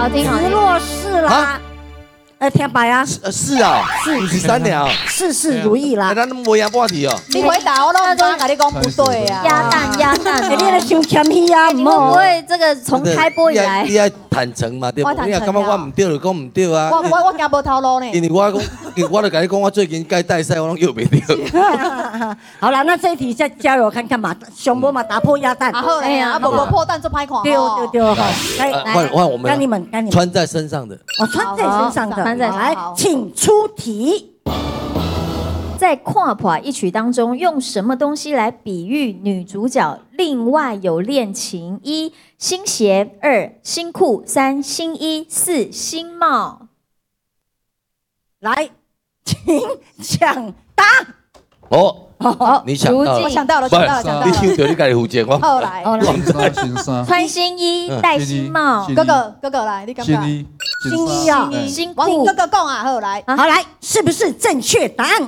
听好听。 若是啦，听白啊， 是啊，是3条， 事事如意啦。 咱无赢半题哦。 你回答我都唔知，跟你讲不对啊。 鸭蛋，鸭蛋你咧伤谦虚啊， 你会不会这个从开播以来？ 你要坦诚嘛，对不？你若感觉我唔对，就讲唔对啊。 我惊无头路呢。 因为我就跟你讲，我最近该带赛，我拢又袂对。 好了，那这一题再加油看看嘛，熊博嘛打破鸭蛋。 好嘞啊，无破蛋做歹看。 对，好， 换我们， 该你们， 穿在身上的。 哦，穿在身上的， 穿在来，请出题。 在《跨跑》一曲当中，用什么东西来比喻女主角另外有恋情？一新鞋，二新裤，三新衣，四新帽。 来，请抢答。 哦，你抢到了， 我抢到了， 不是抢到了。 你抢到你家己负责，我后来， 新衫， 穿新衣，戴新帽。 哥哥来，你感觉？ 新衣新衣啊， 新王颖裤哥哥讲啊，后来。 好来，是不是正确答案？